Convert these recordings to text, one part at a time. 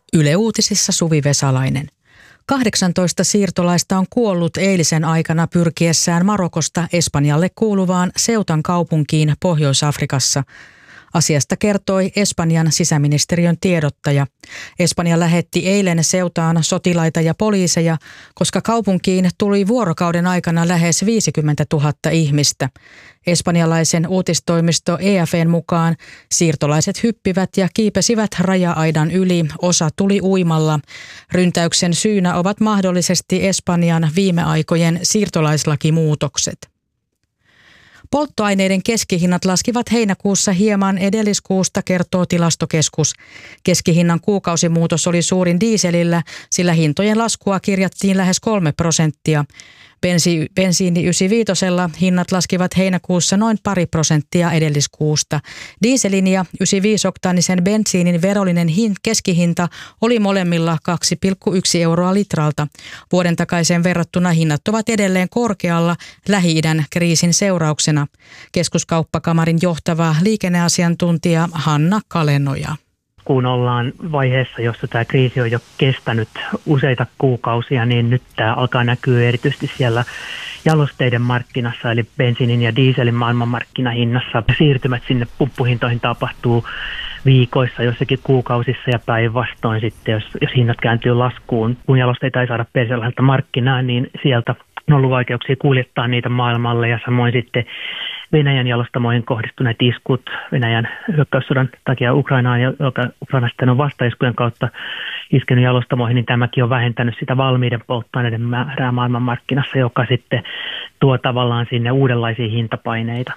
Yle Uutisissa Suvi Vesalainen. 18 siirtolaista on kuollut eilisen aikana pyrkiessään Marokosta Espanjalle kuuluvaan Ceutan kaupunkiin Pohjois-Afrikassa. Asiasta kertoi Espanjan sisäministeriön tiedottaja. Espanja lähetti eilen Ceutaan sotilaita ja poliiseja, koska kaupunkiin tuli vuorokauden aikana lähes 50 000 ihmistä. Espanjalaisen uutistoimisto EFEn mukaan siirtolaiset hyppivät ja kiipesivät raja-aidan yli, osa tuli uimalla. Ryntäyksen syynä ovat mahdollisesti Espanjan viime aikojen siirtolaislakimuutokset. Polttoaineiden keskihinnat laskivat heinäkuussa hieman edelliskuusta, kertoo Tilastokeskus. Keskihinnan kuukausimuutos oli suurin dieselillä, sillä hintojen laskua kirjattiin lähes 3%. Bensiini 95:lla hinnat laskivat heinäkuussa noin 2% edelliskuusta. Dieselin ja 95-oktaanisen bensiinin verollinen keskihinta oli molemmilla 2,1 euroa litralta. Vuoden takaiseen verrattuna hinnat ovat edelleen korkealla Lähi-idän kriisin seurauksena. Keskuskauppakamarin johtava liikenneasiantuntija Hanna Kalenoja. Kun ollaan vaiheessa, jossa tämä kriisi on jo kestänyt useita kuukausia, niin nyt tämä alkaa näkyä erityisesti siellä jalosteiden markkinassa, eli bensiinin ja dieselin maailmanmarkkinahinnassa. Siirtymät sinne pumppuhintoihin tapahtuu viikoissa, jossakin kuukausissa ja päinvastoin sitten, jos hinnat kääntyy laskuun. Kun jalosteita ei saada perseläheltä markkinaan, niin sieltä on ollut vaikeuksia kuljettaa niitä maailmalle ja samoin sitten Venäjän jalostamoihin kohdistuneet iskut Venäjän hyökkäyssodan takia Ukrainaan, joka Ukraina sitten on vastaiskujen kautta iskenyt jalostamoihin, niin tämäkin on vähentänyt sitä valmiiden polttoaineiden määrää maailmanmarkkinassa, joka sitten tuo tavallaan sinne uudenlaisia hintapaineita.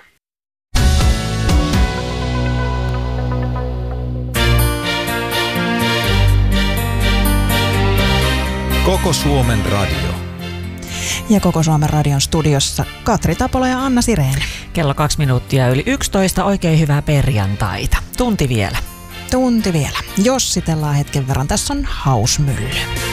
Koko Suomen radio. Ja Koko Suomen radion studiossa Katri Tapola ja Anna Sireen. Kello 2 minuuttia yli 11. Oikein hyvää perjantaita. Tunti vielä. Jossitellaan hetken verran. Tässä on Hausmylly.